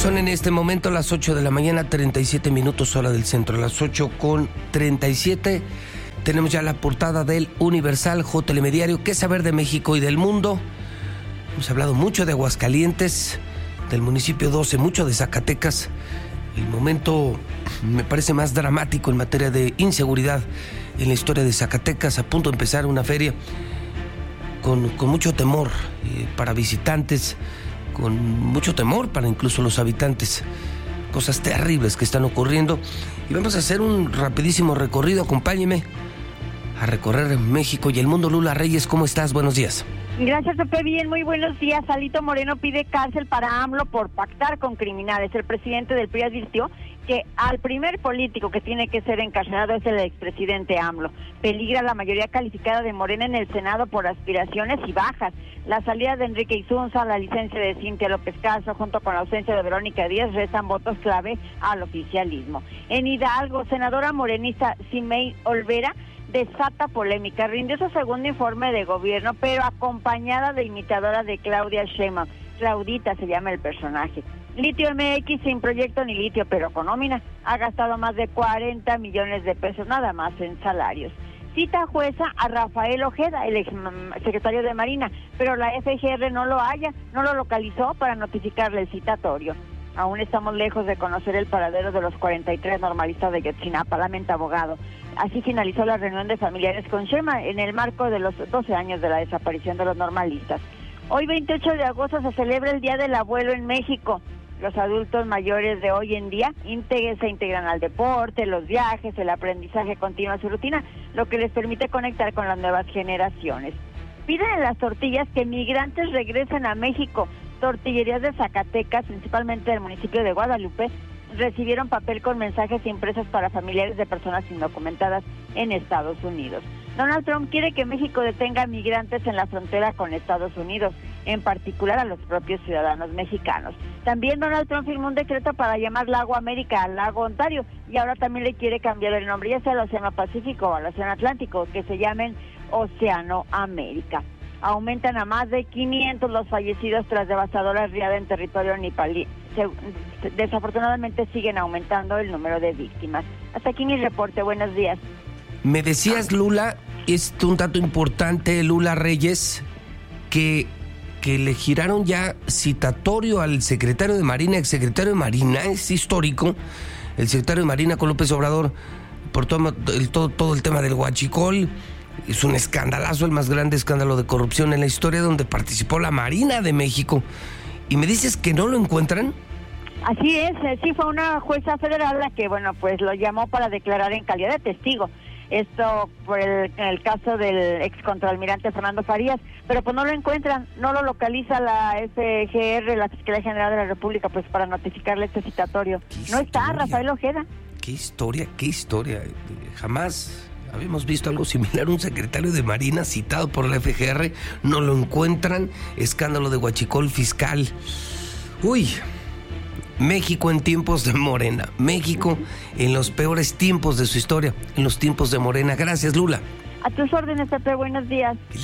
Son en este momento las 8 de la mañana, 37 minutos hora del centro, las 8:37. Tenemos ya la portada del Universal, Telediario. ¿Qué saber de México y del mundo? Hemos hablado mucho de Aguascalientes, del municipio 12, mucho de Zacatecas. El momento me parece más dramático en materia de inseguridad en la historia de Zacatecas. A punto de empezar una feria con mucho temor para visitantes, con mucho temor para incluso los habitantes. Cosas terribles que están ocurriendo. Y vamos a hacer un rapidísimo recorrido. Acompáñeme a recorrer México y el mundo. Lula Reyes, ¿cómo estás? Buenos días. Gracias, Pepe. Bien, muy buenos días. Alito Moreno pide cárcel para AMLO por pactar con criminales. El presidente del PRI advirtió que al primer político que tiene que ser encarcelado es el expresidente AMLO. Peligra la mayoría calificada de Morena en el Senado por aspiraciones y bajas. La salida de Enrique Isunza, la licencia de Cintia López Caso, junto con la ausencia de Verónica Díaz, restan votos clave al oficialismo. En Hidalgo, senadora morenista Simei Olvera desata polémica. Rindió su segundo informe de gobierno, pero acompañada de imitadora de Claudia Sheinbaum. Claudita se llama el personaje. Litio MX sin proyecto ni litio, pero con nómina. Ha gastado más de 40 millones de pesos nada más en salarios. Cita jueza a Rafael Ojeda, el ex secretario de Marina, pero la FGR no lo localizó para notificarle el citatorio. Aún estamos lejos de conocer el paradero de los 43 normalistas de Yotzinapa, lamenta abogado. Así finalizó la reunión de familiares con Sheinbaum en el marco de los 12 años de la desaparición de los normalistas. Hoy, 28 de agosto, se celebra el Día del Abuelo en México. Los adultos mayores de hoy en día se integran al deporte, los viajes, el aprendizaje continuo a su rutina, lo que les permite conectar con las nuevas generaciones. Piden en las tortillas que migrantes regresen a México. Tortillerías de Zacatecas, principalmente del municipio de Guadalupe, recibieron papel con mensajes impresos para familiares de personas indocumentadas en Estados Unidos. Donald Trump quiere que México detenga migrantes en la frontera con Estados Unidos, en particular a los propios ciudadanos mexicanos. También Donald Trump firmó un decreto para llamar Lago América al Lago Ontario, y ahora también le quiere cambiar el nombre, ya sea al Océano Pacífico o al Océano Atlántico, que se llamen Océano América. Aumentan a más de 500 los fallecidos tras devastadora riada en territorio nipalí. Desafortunadamente siguen aumentando el número de víctimas. Hasta aquí mi reporte. Buenos días. Me decías, Lula, es un dato importante, Lula Reyes, que le giraron ya citatorio al secretario de Marina, exsecretario de Marina, es histórico, el secretario de Marina con López Obrador, por todo el tema del huachicol. Es un escandalazo, el más grande escándalo de corrupción en la historia, donde participó la Marina de México. ¿Y me dices que no lo encuentran? Así es, sí, fue una jueza federal la que, pues lo llamó para declarar en calidad de testigo. Esto por el caso del excontraalmirante Fernando Farías, pero pues no lo encuentran, no lo localiza la FGR, la Fiscalía General de la República, pues para notificarle este citatorio. No está Rafael Ojeda. Qué historia. Jamás habíamos visto algo similar, un secretario de Marina citado por la FGR, no lo encuentran, escándalo de huachicol fiscal. Uy, México en tiempos de Morena, México en los peores tiempos de su historia, en los tiempos de Morena. Gracias, Lula. A tus órdenes, Pepe, buenos días. ¿Qué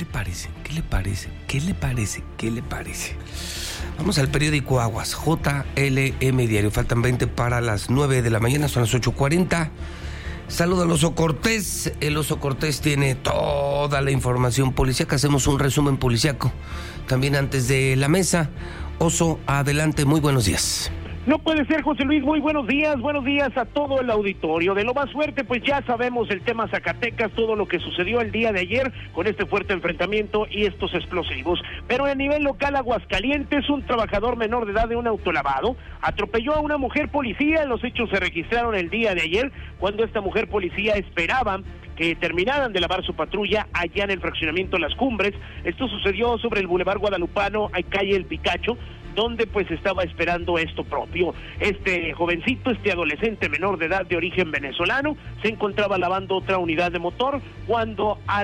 le parece? Vamos al periódico Aguas, JLM Diario. Faltan 20 para las 9 de la mañana, son las 8:40. Saludo al Oso Cortés. El Oso Cortés tiene toda la información policíaca. Hacemos un resumen policíaco también antes de la mesa. Oso, adelante, muy buenos días. No puede ser, José Luis, muy buenos días a todo el auditorio. De lo más fuerte, pues ya sabemos el tema Zacatecas, todo lo que sucedió el día de ayer con este fuerte enfrentamiento y estos explosivos. Pero a nivel local, Aguascalientes, un trabajador menor de edad de un autolavado atropelló a una mujer policía. Los hechos se registraron el día de ayer, cuando esta mujer policía esperaba que terminaran de lavar su patrulla allá en el fraccionamiento Las Cumbres. Esto sucedió sobre el Boulevard Guadalupano, a calle El Picacho, donde pues estaba esperando esto propio. Este jovencito, este adolescente menor de edad de origen venezolano, se encontraba lavando otra unidad de motor cuando al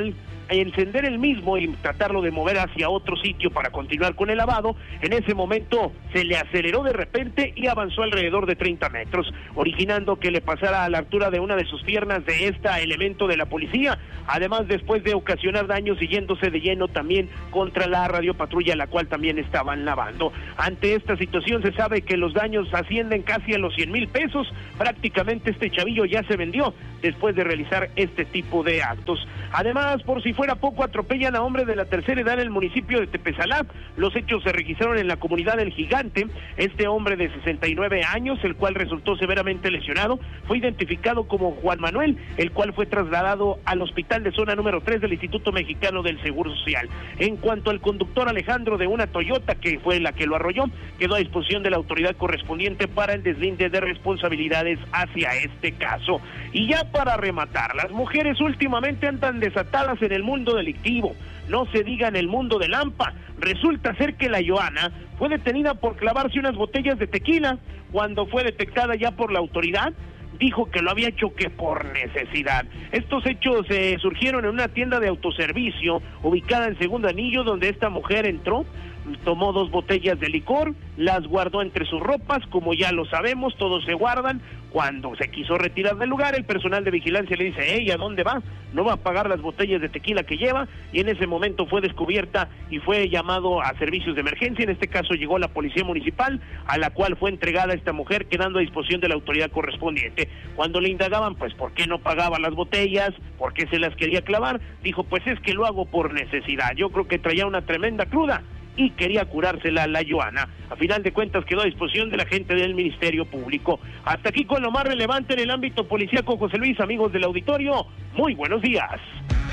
encender el mismo y tratarlo de mover hacia otro sitio para continuar con el lavado, en ese momento se le aceleró de repente y avanzó alrededor de 30 metros, originando que le pasara a la altura de una de sus piernas de este elemento de la policía, además después de ocasionar daños y yéndose de lleno también contra la radiopatrulla, la cual también estaban lavando. Ante esta situación se sabe que los daños ascienden casi a los 100,000 pesos, prácticamente este chavillo ya se vendió después de realizar este tipo de actos. Además, por si fuera poco, atropellan a hombre de la tercera edad en el municipio de Tepezalá. Los hechos se registraron en la comunidad del Gigante. Este hombre de 69 años, el cual resultó severamente lesionado, fue identificado como Juan Manuel, el cual fue trasladado al hospital de zona número 3 del Instituto Mexicano del Seguro Social. En cuanto al conductor Alejandro de una Toyota, que fue la que lo arrolló, quedó a disposición de la autoridad correspondiente para el deslinde de responsabilidades hacia este caso. Y ya para rematar, las mujeres últimamente andan desatadas en el mundo delictivo, no se diga en el mundo del AMPA. Resulta ser que la Joana fue detenida por clavarse unas botellas de tequila. Cuando fue detectada ya por la autoridad, dijo que lo había hecho que por necesidad. Estos hechos surgieron en una tienda de autoservicio ubicada en Segundo Anillo, donde esta mujer entró, tomó 2 botellas de licor, las guardó entre sus ropas, como ya lo sabemos, todos se guardan. Cuando se quiso retirar del lugar, el personal de vigilancia le dice: "Ey, ¿a dónde va? No va a pagar las botellas de tequila que lleva", y en ese momento fue descubierta y fue llamado a servicios de emergencia. En este caso llegó la policía municipal, a la cual fue entregada esta mujer, quedando a disposición de la autoridad correspondiente. Cuando le indagaban, pues, ¿por qué no pagaba las botellas? ¿Por qué se las quería clavar? Dijo: "Pues es que lo hago por necesidad. Yo creo que traía una tremenda cruda y quería curársela a la Joana". A final de cuentas quedó a disposición de la gente del Ministerio Público. Hasta aquí con lo más relevante en el ámbito policíaco, José Luis, amigos del auditorio, muy buenos días.